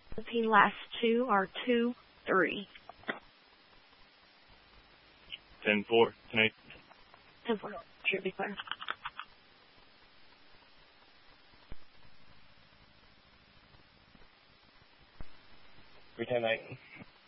The last two are 2-3. 10-4. 10-8. 10-4. Should be clear. Three 10-8.